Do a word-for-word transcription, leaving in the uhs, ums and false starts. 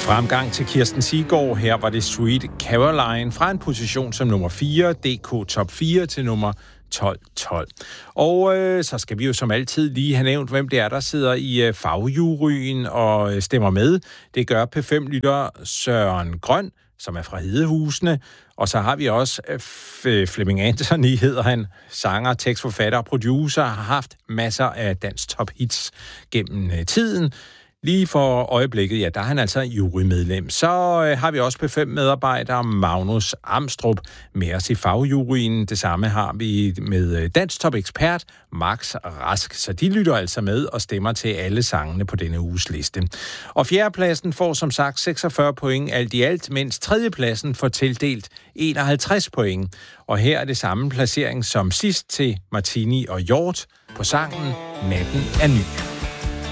Fremgang til Kirsten Siggaard. Her var det Sweet Caroline fra en position som nummer fire, D K Top fire til nummer tolv tolv. Og øh, så skal vi jo som altid lige have nævnt, hvem det er, der sidder i øh, fagjuryen og øh, stemmer med. Det gør P fem-lytter Søren Grøn, som er fra Hedehusene. Og så har vi også øh, Flemming Anthony, hedder han, sanger, tekstforfatter og producer, har haft masser af dansk top hits gennem øh, tiden. Lige for øjeblikket, ja, der er han altså jurymedlem. Så øh, har vi også P fem-medarbejder Magnus Amstrup med os i fagjuryen. Det samme har vi med dansk top-ekspert Max Rask. Så de lytter altså med og stemmer til alle sangene på denne uges liste. Og fjerdepladsen får som sagt seksogfyrre point alt i alt, mens tredjepladsen får tildelt enoghalvtreds point. Og her er det samme placering som sidst til Martini og Hjort på sangen Natten er ny.